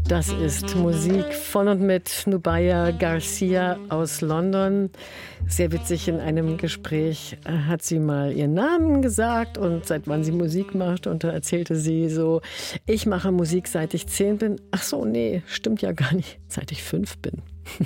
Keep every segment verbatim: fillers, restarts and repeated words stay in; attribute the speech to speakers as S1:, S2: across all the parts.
S1: Das ist Musik von und mit Nubya Garcia aus London. Sehr witzig, in einem Gespräch hat sie mal ihren Namen gesagt und seit wann sie Musik macht. Und da erzählte sie so, ich mache Musik seit ich zehn bin. Ach so, nee, stimmt ja gar nicht, seit ich fünf bin.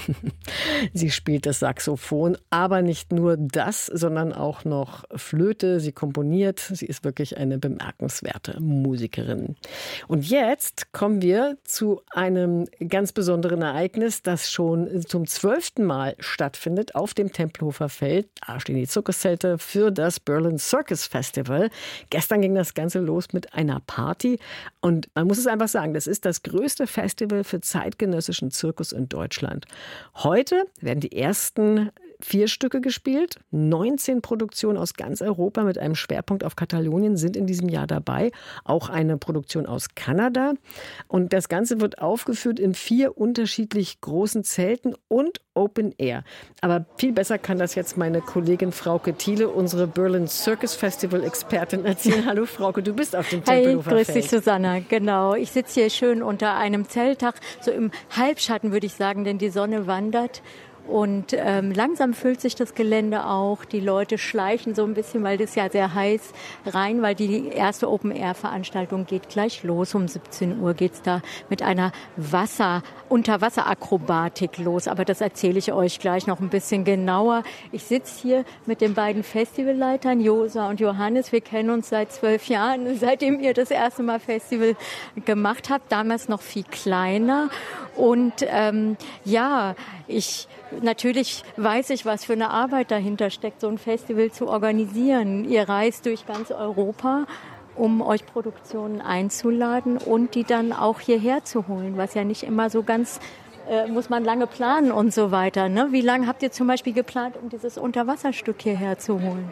S1: Sie spielt das Saxophon, aber nicht nur das, sondern auch noch Flöte. Sie komponiert. Sie ist wirklich eine bemerkenswerte Musikerin. Und jetzt kommen wir zu einem ganz besonderen Ereignis, das schon zum zwölften Mal stattfindet auf dem Tempelhofer Feld. Da stehen die Zirkuszelte für das Berlin Circus Festival. Gestern ging das Ganze los mit einer Party. Und man muss es einfach sagen, das ist das größte Festival für zeitgenössischen Zirkus in Deutschland. Heute werden die ersten vier Stücke gespielt. neunzehn Produktionen aus ganz Europa mit einem Schwerpunkt auf Katalonien sind in diesem Jahr dabei. Auch eine Produktion aus Kanada. Und das Ganze wird aufgeführt in vier unterschiedlich großen Zelten und Open Air. Aber viel besser kann das jetzt meine Kollegin Frauke Thiele, unsere Berlin Circus Festival Expertin, erzählen. Hallo Frauke, du bist auf dem Tempelhofer Feld.
S2: Hey, grüß dich Susanna, genau. Ich sitze hier schön unter einem Zeltdach, so im Halbschatten würde ich sagen, denn die Sonne wandert. Und ähm, langsam füllt sich das Gelände auch. Die Leute schleichen so ein bisschen, weil das ja sehr heiß rein, weil die erste Open-Air-Veranstaltung geht gleich los. Um siebzehn Uhr geht's da mit einer Wasser, Unterwasserakrobatik los. Aber das erzähle ich euch gleich noch ein bisschen genauer. Ich sitze hier mit den beiden Festivalleitern, Josa und Johannes. Wir kennen uns seit zwölf Jahren, seitdem ihr das erste Mal Festival gemacht habt. Damals noch viel kleiner. Und ähm, ja, ich natürlich weiß ich, was für eine Arbeit dahinter steckt, so ein Festival zu organisieren. Ihr reist durch ganz Europa, um euch Produktionen einzuladen und die dann auch hierher zu holen, was ja nicht immer so ganz, äh, muss man lange planen und so weiter. Ne? Wie lange habt ihr zum Beispiel geplant, um dieses Unterwasserstück hierher zu holen?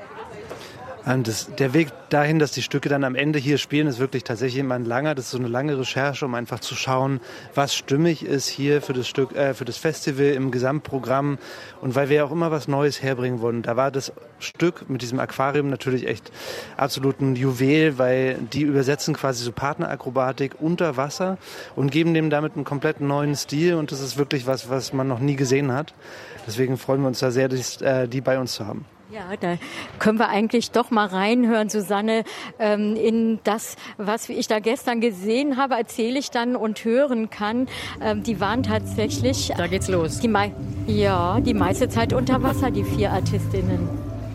S3: Das, der Weg dahin, dass die Stücke dann am Ende hier spielen, ist wirklich tatsächlich immer ein langer. Das ist so eine lange Recherche, um einfach zu schauen, was stimmig ist hier für das Stück, äh, für das Festival im Gesamtprogramm. Und weil wir auch immer was Neues herbringen wollen. Da war das Stück mit diesem Aquarium natürlich echt absolut ein Juwel, weil die übersetzen quasi so Partnerakrobatik unter Wasser und geben dem damit einen komplett neuen Stil. Und das ist wirklich was, was man noch nie gesehen hat. Deswegen freuen wir uns da sehr, die, die bei uns zu haben.
S2: Ja, da können wir eigentlich doch mal reinhören, Susanne, ähm, in das, was ich da gestern gesehen habe, erzähle ich dann und hören kann. Ähm, die waren tatsächlich...
S1: Da geht's los.
S2: Die mei- ja, die meiste Zeit unter Wasser, die vier Artistinnen.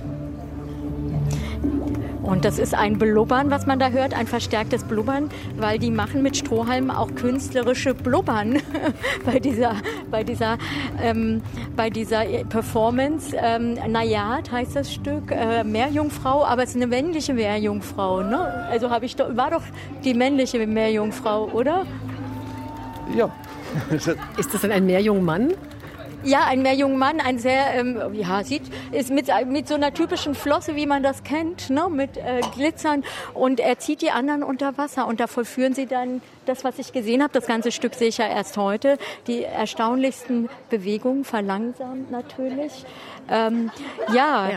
S2: Und das ist ein Blubbern, was man da hört, ein verstärktes Blubbern, weil die machen mit Strohhalmen auch künstlerische Blubbern bei dieser, bei dieser, ähm, bei dieser Performance. Ähm, Najat heißt das Stück, äh, Meerjungfrau, aber es ist eine männliche Meerjungfrau, ne? Also habe ich doch, war doch die männliche Meerjungfrau, oder?
S3: Ja.
S1: Ist das denn ein Meerjungmann?
S2: Ja, ein Meerjungmann, ein sehr, ähm, ja, sieht, ist mit, mit so einer typischen Flosse, wie man das kennt, ne, mit äh, Glitzern. Und er zieht die anderen unter Wasser und da vollführen sie dann das, was ich gesehen habe. Das ganze Stück sehe ich ja erst heute. Die erstaunlichsten Bewegungen, verlangsamt natürlich. Ähm, ja. ja.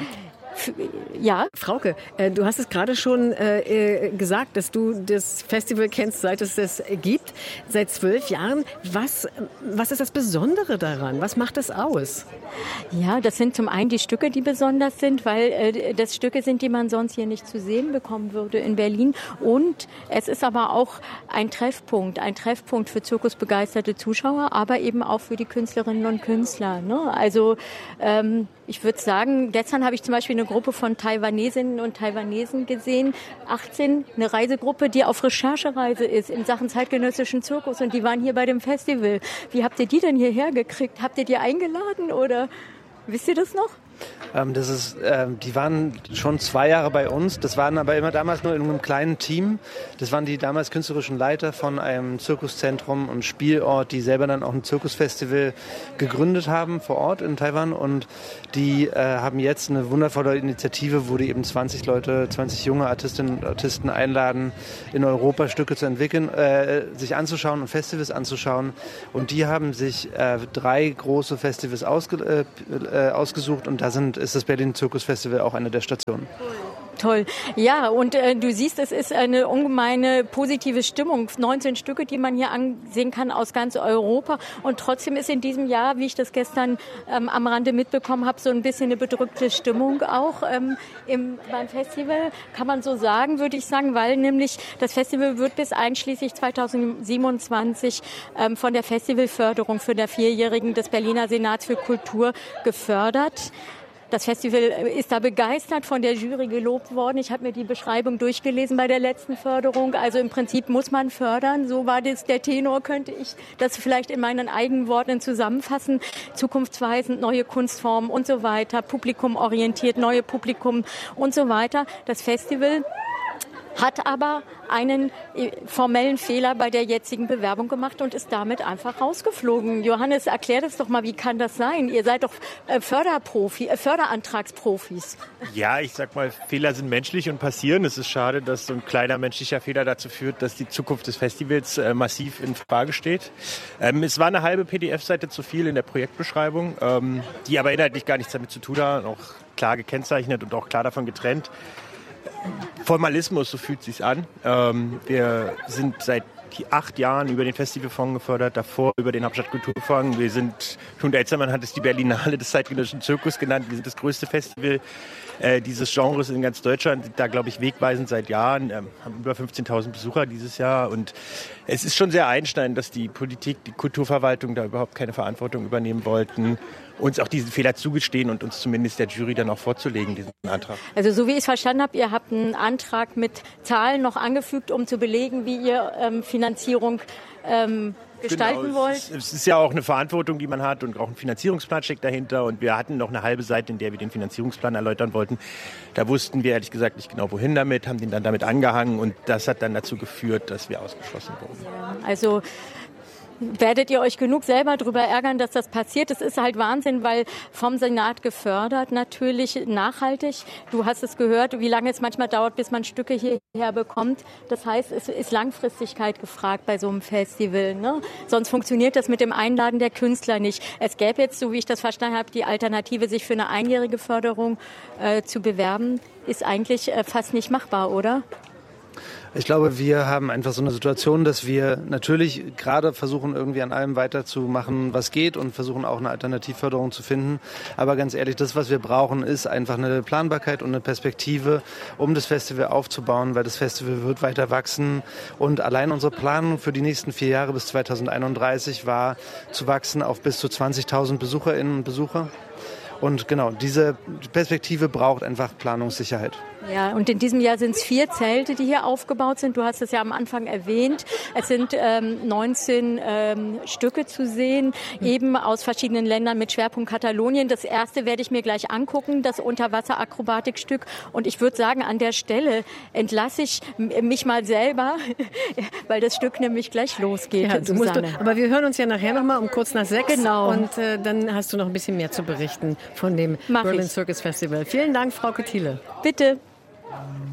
S2: Ja.
S1: Frauke, äh, du hast es gerade schon äh, gesagt, dass du das Festival kennst, seit es das gibt, seit zwölf Jahren. Was, was ist das Besondere daran? Was macht das aus?
S2: Ja, das sind zum einen die Stücke, die besonders sind, weil äh, das Stücke sind, die man sonst hier nicht zu sehen bekommen würde in Berlin. Und es ist aber auch ein Treffpunkt, ein Treffpunkt für zirkusbegeisterte Zuschauer, aber eben auch für die Künstlerinnen und Künstler. Ne? Also ähm, ich würde sagen, gestern habe ich zum Beispiel eine Gruppe von Taiwanesinnen und Taiwanesen gesehen, achtzehn, eine Reisegruppe, die auf Recherchereise ist in Sachen zeitgenössischen Zirkus und die waren hier bei dem Festival. Wie habt ihr die denn hierher gekriegt? Habt ihr die eingeladen oder wisst ihr das noch?
S3: Ähm, das ist, ähm, die waren schon zwei Jahre bei uns. Das waren aber immer damals nur in einem kleinen Team. Das waren die damals künstlerischen Leiter von einem Zirkuszentrum und Spielort, die selber dann auch ein Zirkusfestival gegründet haben vor Ort in Taiwan. Und die äh, haben jetzt eine wundervolle Initiative, wo die eben zwanzig Leute, zwanzig junge Artistinnen und Artisten einladen, in Europa Stücke zu entwickeln, äh, sich anzuschauen und Festivals anzuschauen. Und die haben sich äh, drei große Festivals ausge, äh, äh, ausgesucht und da sind, ist das Berlin Zirkus Festival auch eine der Stationen.
S2: Toll. Ja, und äh, du siehst, es ist eine ungemeine positive Stimmung. neunzehn Stücke, die man hier ansehen kann aus ganz Europa. Und trotzdem ist in diesem Jahr, wie ich das gestern ähm, am Rande mitbekommen habe, so ein bisschen eine bedrückte Stimmung auch ähm, im, beim Festival. Kann man so sagen, würde ich sagen, weil nämlich das Festival wird bis einschließlich zweitausendsiebenundzwanzig ähm, von der Festivalförderung für der Vierjährigen des Berliner Senats für Kultur gefördert. Das Festival ist da begeistert von der Jury gelobt worden. Ich habe mir die Beschreibung durchgelesen bei der letzten Förderung. Also im Prinzip muss man fördern. So war das der Tenor, könnte ich das vielleicht in meinen eigenen Worten zusammenfassen. Zukunftsweisend, neue Kunstformen und so weiter, publikumorientiert, neue Publikum und so weiter. Das Festival hat aber einen formellen Fehler bei der jetzigen Bewerbung gemacht und ist damit einfach rausgeflogen. Johannes, erklär das doch mal, wie kann das sein? Ihr seid doch Förderprofi, Förderantragsprofis.
S4: Ja, ich sag mal, Fehler sind menschlich und passieren. Es ist schade, dass so ein kleiner menschlicher Fehler dazu führt, dass die Zukunft des Festivals äh, massiv in Frage steht. Ähm, es war eine halbe P D F-Seite zu viel in der Projektbeschreibung, ähm, die aber inhaltlich gar nichts damit zu tun hat, auch klar gekennzeichnet und auch klar davon getrennt. Formalismus, so fühlt es sich an. Ähm, wir sind seit acht Jahren über den Festivalfonds gefördert, davor über den Hauptstadtkulturfonds. Wir sind, Knut Elzermann hat es die Berlinale des zeitgenössischen Zirkus genannt. Wir sind das größte Festival äh, dieses Genres in ganz Deutschland. Da, glaube ich, wegweisend seit Jahren. Ähm, haben über fünfzehntausend Besucher dieses Jahr. Und es ist schon sehr einschneidend, dass die Politik, die Kulturverwaltung da überhaupt keine Verantwortung übernehmen wollten, uns auch diesen Fehler zugestehen und uns zumindest der Jury dann auch vorzulegen, diesen Antrag.
S2: Also so wie ich es verstanden habe, ihr habt einen Antrag mit Zahlen noch angefügt, um zu belegen, wie ihr ähm, Finanzierung ähm, gestalten
S4: genau,
S2: wollt.
S4: Es ist, es ist ja auch eine Verantwortung, die man hat und auch ein Finanzierungsplan steckt dahinter. Und wir hatten noch eine halbe Seite, in der wir den Finanzierungsplan erläutern wollten. Da wussten wir ehrlich gesagt nicht genau, wohin damit, haben den dann damit angehangen und das hat dann dazu geführt, dass wir ausgeschlossen wurden.
S2: Ja, also werdet ihr euch genug selber darüber ärgern, dass das passiert? Das ist halt Wahnsinn, weil vom Senat gefördert, natürlich nachhaltig. Du hast es gehört, wie lange es manchmal dauert, bis man Stücke hierher bekommt. Das heißt, es ist Langfristigkeit gefragt bei so einem Festival, ne? Sonst funktioniert das mit dem Einladen der Künstler nicht. Es gäbe jetzt, so wie ich das verstanden habe, die Alternative, sich für eine einjährige Förderung äh, zu bewerben, ist eigentlich äh, fast nicht machbar, oder?
S3: Ich glaube, wir haben einfach so eine Situation, dass wir natürlich gerade versuchen, irgendwie an allem weiterzumachen, was geht und versuchen auch eine Alternativförderung zu finden. Aber ganz ehrlich, das, was wir brauchen, ist einfach eine Planbarkeit und eine Perspektive, um das Festival aufzubauen, weil das Festival wird weiter wachsen. Und allein unsere Planung für die nächsten vier Jahre bis zweitausendeinunddreißig war, zu wachsen auf bis zu zwanzigtausend Besucherinnen und Besucher. Und genau, diese Perspektive braucht einfach Planungssicherheit.
S2: Ja, und in diesem Jahr sind es vier Zelte, die hier aufgebaut sind. Du hast es ja am Anfang erwähnt. Es sind ähm, neunzehn ähm, Stücke zu sehen, eben aus verschiedenen Ländern mit Schwerpunkt Katalonien. Das erste werde ich mir gleich angucken, das Unterwasser-Akrobatikstück. Und ich würde sagen, an der Stelle entlasse ich mich mal selber, weil das Stück nämlich gleich losgeht.
S1: Ja, du musst du, aber wir hören uns ja nachher nochmal um kurz nach sechs.
S2: Genau.
S1: Und äh, dann hast du noch ein bisschen mehr zu berichten von dem
S2: Mach
S1: Berlin
S2: ich.
S1: Circus Festival. Vielen Dank, Frau Thiele.
S2: Bitte.